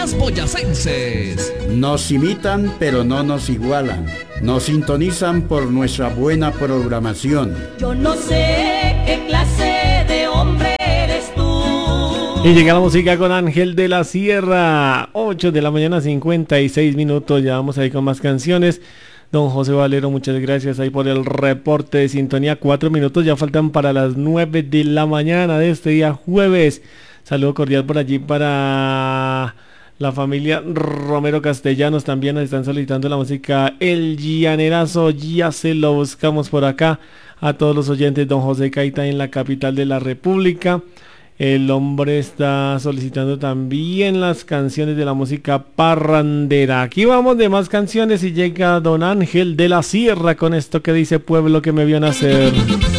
Boyacenses. Nos imitan pero no nos igualan. Nos sintonizan por nuestra buena programación. Yo no sé qué clase de hombre eres tú. Y llega la música con Ángel de la Sierra. 8 de la mañana, 56 minutos. Ya vamos ahí con más canciones. Don José Valero, muchas gracias ahí por el reporte de sintonía. 4 minutos ya faltan para las 9 de la mañana de este día jueves. Saludo cordial por allí para la familia Romero Castellanos. También nos están solicitando la música El Llanerazo. Ya se lo buscamos por acá. A todos los oyentes, don José Caita en la capital de la República. El hombre está solicitando también las canciones de la música parrandera. Aquí vamos de más canciones y llega don Ángel de la Sierra con esto que dice Pueblo que me vio nacer.